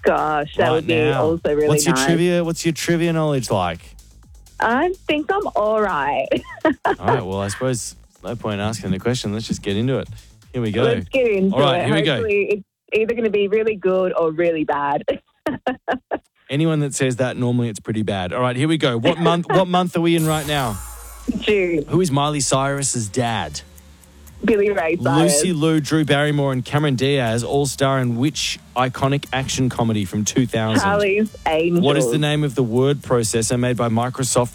Gosh, that Right would be now. also really What's your nice. trivia? What's your trivia knowledge like? I think I'm all right. All right. Well, I suppose no point in asking the question. Let's just get into it. Here we go. Let's get into All right, it. here we go. Hopefully it's either going to be really good or really bad. Anyone that says that, normally it's pretty bad. All right, here we go. What month? What month are we in right now? June, Who is Miley Cyrus's dad? Billy Ray Cyrus. Lucy Liu, Drew Barrymore, and Cameron Diaz all star in which iconic action comedy from 2000? Charlie's Angels. What is the name of the word processor made by Microsoft?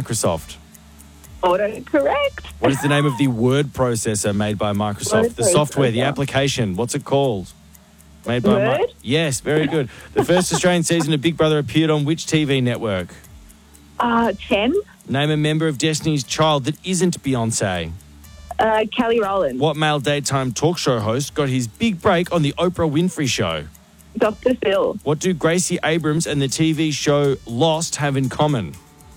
Autocorrect. What is the name of the word processor made by Microsoft? Word The software, the processor. application. What's it called? Made by Word? Yes, very good. The first Australian season of Big Brother appeared on which TV network? 10. Name a member of Destiny's Child that isn't Beyonce. Kelly Rowland. What male daytime talk show host got his big break on the Oprah Winfrey Show? Dr. Phil. What do Gracie Abrams and the TV show Lost have in common?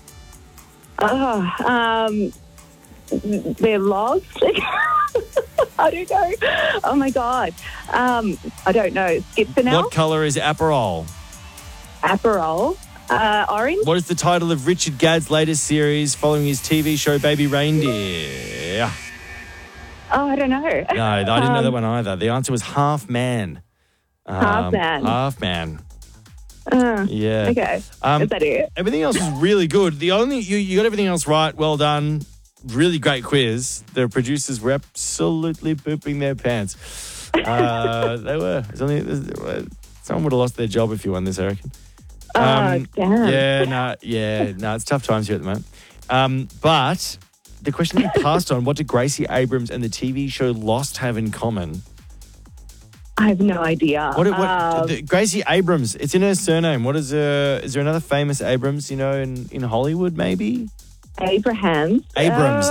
They're lost. I don't know. Oh, my God. I don't know. Skip for now. What colour is Aperol? Aperol. Orange. What is the title of Richard Gadd's latest series following his TV show Baby Reindeer? Oh, I don't know. No, I didn't know that one either. The answer was Half Man. Half Man. Half Man. Yeah. Okay. Is that it? Everything else was really good. The only you got everything else right. Well done. Really great quiz. The producers were absolutely pooping their pants. They were. Someone would have lost their job if you won this, I reckon. Damn. No, it's tough times here at the moment. But the question that you passed on, what did Gracie Abrams and the TV show Lost have in common? I have no idea. Gracie Abrams, it's in her surname. What is there another famous Abrams, in Hollywood maybe? Abrahams. Abrams,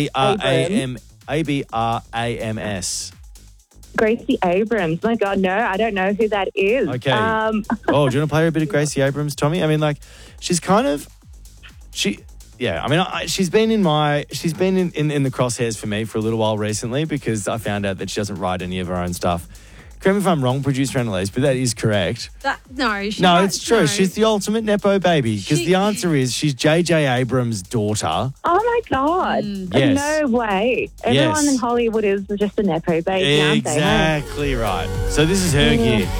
Abrams. Gracie Abrams. My God, no, I don't know who that is. Okay. Do you want to play her a bit of Gracie Abrams, Tommy? I mean, she's kind of, she's been in the crosshairs for me for a little while recently because I found out that she doesn't write any of her own stuff. Correct me if I'm wrong, producer Annalise, but that is correct. No, It's true. No. She's the ultimate Nepo baby because the answer is she's J.J. Abrams' daughter. Oh, my God. Yes. No way. Everyone Yes. in Hollywood is just a Nepo baby, aren't they? Exactly right. So this is her gear.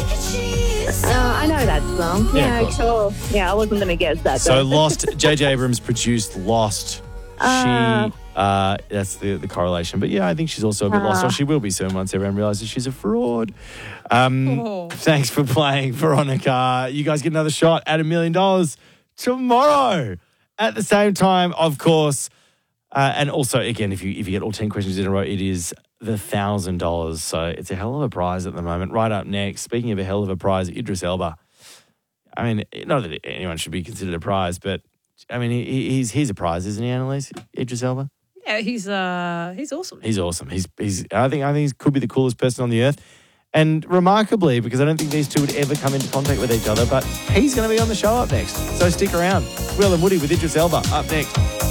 I know that song. Yeah, Yeah, of course. cool. Yeah, I wasn't going to guess that. So though. Lost, J.J. Abrams produced Lost. That's the correlation. But yeah, I think she's also a bit lost. Or she will be soon once everyone realises she's a fraud. Thanks for playing, Veronica. You guys get another shot at $1 million tomorrow at the same time, of course. And also, again, if you get all 10 questions in a row, it is the $1,000. So it's a hell of a prize at the moment. Right up next, speaking of a hell of a prize, Idris Elba. I mean, not that anyone should be considered a prize, but I mean, he's a prize, isn't he, Annalise? Idris Elba? Yeah, he's awesome. He's awesome. I think he could be the coolest person on the earth. And remarkably, because I don't think these two would ever come into contact with each other, but he's going to be on the show up next. So stick around. Will and Woody with Idris Elba up next.